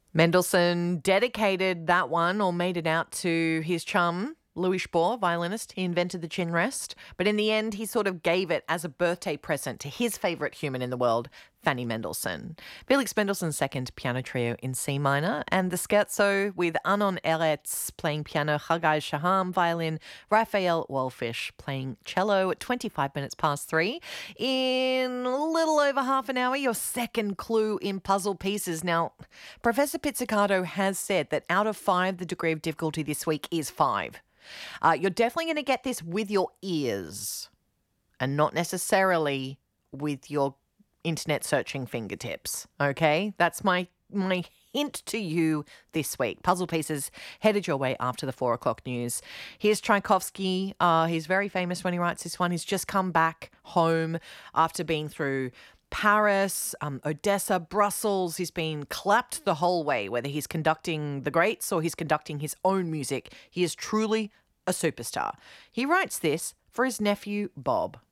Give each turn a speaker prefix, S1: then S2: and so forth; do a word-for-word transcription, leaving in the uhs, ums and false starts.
S1: Mendelssohn dedicated that one or made it out to his chum, Louis Spohr, violinist. He invented the chin rest, but in the end, he sort of gave it as a birthday present to his favourite human in the world, Fanny Mendelssohn. Felix Mendelssohn's Second Piano Trio in C minor, and the Scherzo with Arnon Eretz playing piano, Chagai Shaham violin, Raphael Wallfish playing cello at twenty-five minutes past three. In a little over half an hour, your second clue in puzzle pieces. Now, Professor Pizzicato has said that out of five, the degree of difficulty this week is five. Uh, you're definitely going to get this with your ears and not necessarily with your internet searching fingertips, okay? That's my my hint to you this week. Puzzle pieces headed your way after the four o'clock news. Here's Tchaikovsky. Uh, he's very famous when he writes this one. He's just come back home after being through Paris, um, Odessa, Brussels. He's been clapped the whole way, whether he's conducting the greats or he's conducting his own music. He is truly a superstar. He writes this for his nephew, Bob.